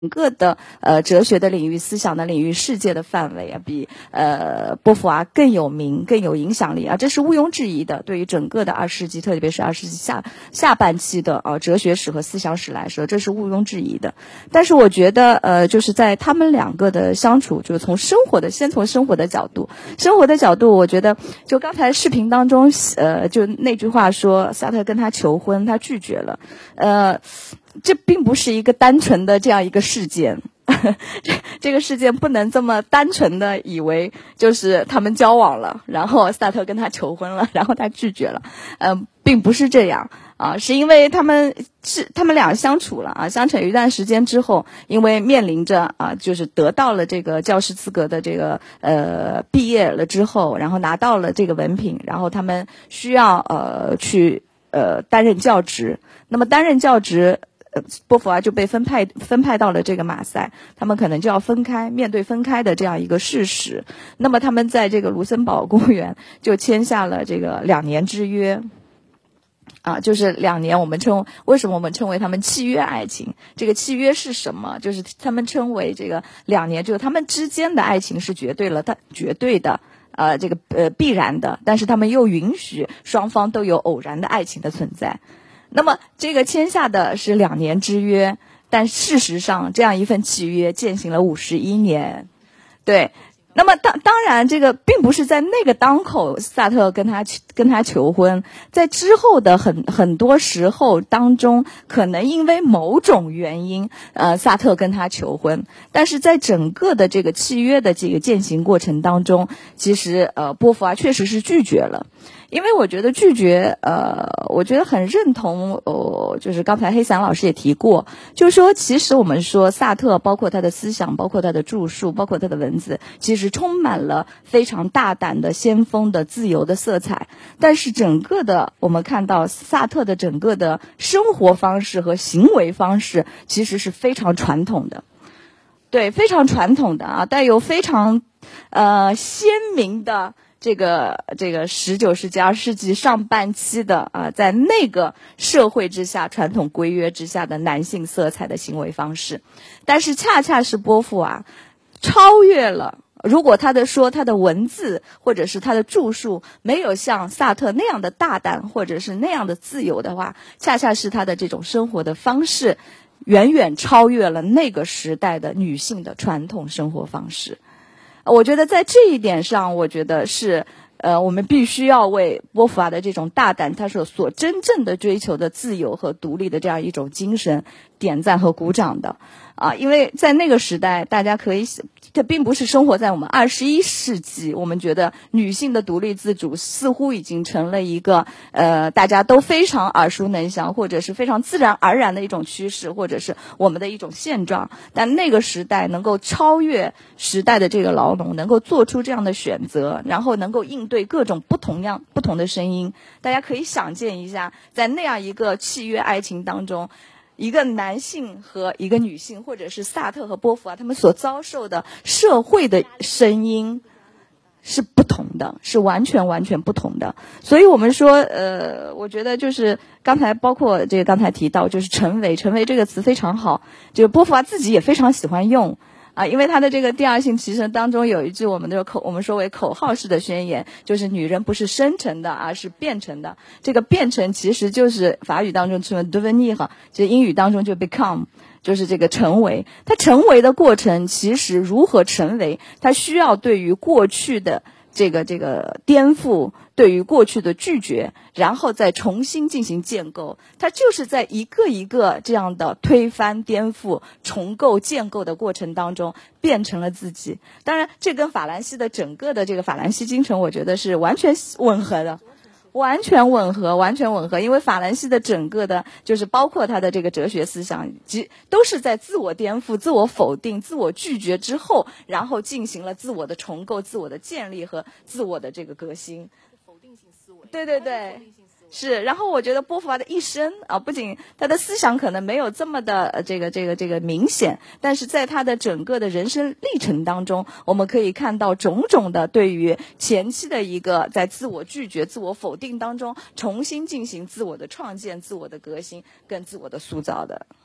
整个的哲学的领域、思想的领域、世界的范围啊，比波伏娃更有名、更有影响力啊，这是毋庸置疑的。对于整个的20世纪，特别是20世纪下半期的哲学史和思想史来说，这是毋庸置疑的。但是我觉得就是在他们两个的相处，就是先从生活的角度，我觉得就刚才视频当中就那句话说，萨特跟他求婚，他拒绝了，这并不是一个单纯的这样一个事件，这个事件不能这么单纯的以为就是他们交往了，然后萨特跟他求婚了，然后他拒绝了，并不是这样啊，是因为他们俩相处了啊，相处一段时间之后，因为面临着就是得到了这个教师资格的这个毕业了之后，然后拿到了这个文凭，然后他们需要去担任教职，那么担任教职。波伏娃就被分派到了这个马赛，他们可能就要面对分开的这样一个事实。那么他们在这个卢森堡公园就签下了这个2年之约，就是2年，为什么我们称为他们契约爱情？这个契约是什么？就是他们称为这个2年，就是他们之间的爱情是绝对的，这个必然的，但是他们又允许双方都有偶然的爱情的存在。那么这个签下的是2年之约，但事实上这样一份契约践行了51年。对，那么当然这个并不是在那个当口萨特跟他求婚，在之后的很多时候当中，可能因为某种原因萨特跟他求婚，但是在整个的这个契约的这个践行过程当中，其实波伏娃确实是拒绝了。因为我觉得拒绝，我觉得很认同，就是刚才黑伞老师也提过，就是说，其实我们说萨特，包括他的思想，包括他的著述，包括他的文字，其实充满了非常大胆的、先锋的、自由的色彩。但是整个的，我们看到萨特的整个的生活方式和行为方式，其实是非常传统的，对，非常传统的带有非常鲜明的。这个19世纪、20世纪上半期的在那个社会之下、传统规约之下的男性色彩的行为方式，但是恰恰是波伏娃超越了。如果他的文字或者是他的著述没有像萨特那样的大胆或者是那样的自由的话，恰恰是他的这种生活的方式远远超越了那个时代的女性的传统生活方式。我觉得在这一点上，我觉得是我们必须要为波伏娃的这种大胆，他所真正的追求的自由和独立的这样一种精神点赞和鼓掌的因为在那个时代，大家可以这并不是生活在我们21世纪，我们觉得女性的独立自主似乎已经成了一个大家都非常耳熟能详或者是非常自然而然的一种趋势，或者是我们的一种现状。但那个时代能够超越时代的这个牢笼，能够做出这样的选择，然后能够应对各种不同的声音，大家可以想见一下，在那样一个契约爱情当中，一个男性和一个女性，或者是萨特和波伏娃他们所遭受的社会的声音是不同的，是完全不同的。所以我们说我觉得就是刚才提到就是成为这个词非常好，就是波伏娃自己也非常喜欢用因为他的这个第二性其实当中有一句我们说为口号式的宣言，就是女人不是生成的而是变成的。这个变成其实就是法语当中称为 devenir， 其实英语当中就 become， 就是这个成为。它成为的过程，其实如何成为，它需要对于过去的这个颠覆，对于过去的拒绝，然后再重新进行建构，它就是在一个一个这样的推翻、颠覆、重构、建构的过程当中变成了自己。当然这跟法兰西的整个的这个法兰西精神我觉得是完全吻合的，完全吻合，因为法兰西的整个的就是包括他的这个哲学思想都是在自我颠覆、自我否定、自我拒绝之后，然后进行了自我的重构、自我的建立和自我的这个革新。 否定性思维， 对，是。然后我觉得波伏娃的一生不仅他的思想可能没有这么的这个明显，但是在他的整个的人生历程当中，我们可以看到种种的对于前期的一个在自我拒绝、自我否定当中重新进行自我的创建、自我的革新跟自我的塑造的。